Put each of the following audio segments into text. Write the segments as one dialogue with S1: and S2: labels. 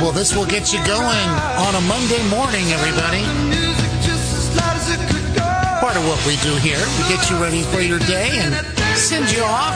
S1: Well, this will get you going on a Monday morning, everybody. Part of what we do here, we get you ready for your day and send you off.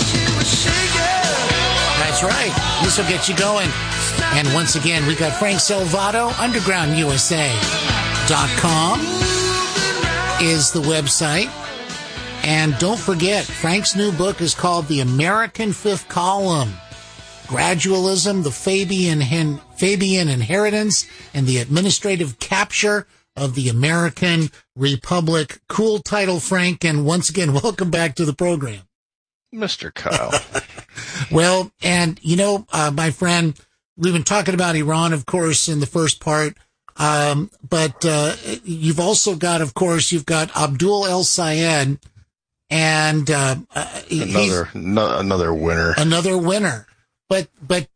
S1: That's right. This will get you going. And once again, we got Frank Salvato, undergroundusa.com is the website. And don't forget, Frank's new book is called The American Fifth Column: Gradualism, the Fabian Inheritance, and the Administrative Capture of the American Republic. Cool title, Frank, and once again, welcome back to the program.
S2: Mr. Kyle.
S1: Well, and, my friend, we've been talking about Iran, of course, in the first part, but you've also got, of course, Abdul El-Sayed, and
S2: another winner.
S1: Another winner. But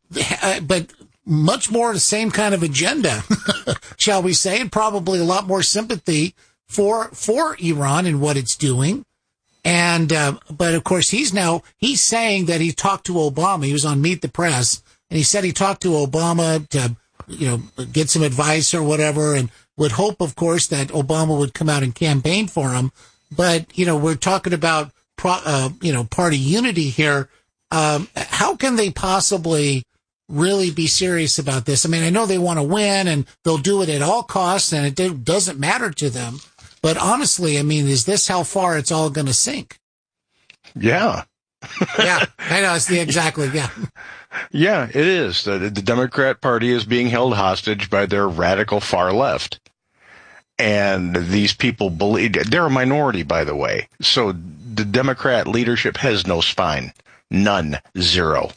S1: much more the same kind of agenda, shall we say, and probably a lot more sympathy for Iran and what it's doing. And but of course he's saying that he talked to Obama. He was on Meet the Press, and he said he talked to Obama to get some advice or whatever, and would hope, of course, that Obama would come out and campaign for him. But we're talking about party unity here. How can they possibly really be serious about this? I mean, I know they want to win and they'll do it at all costs, and it doesn't matter to them. But honestly, I mean, is this how far it's all going to sink?
S2: Yeah.
S1: Yeah, I know. Exactly. Yeah.
S2: Yeah, it is. The Democrat Party is being held hostage by their radical far left. And these people believe they're a minority, by the way. So the Democrat leadership has no spine. None. Zero.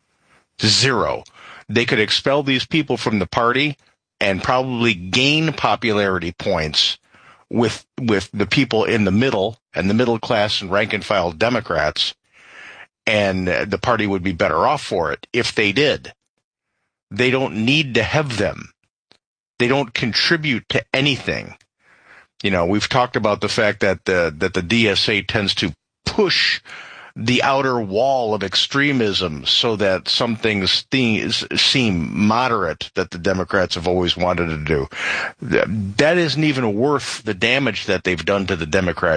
S2: They could expel these people from the party and probably gain popularity points with the people in the middle and the middle class and rank and file Democrats, and the party would be better off for it if they did. They don't need to have them. They don't contribute to anything. We've talked about the fact that the DSA tends to push the outer wall of extremism so that some things seem moderate that the Democrats have always wanted to do. That isn't even worth the damage that they've done to the Democrat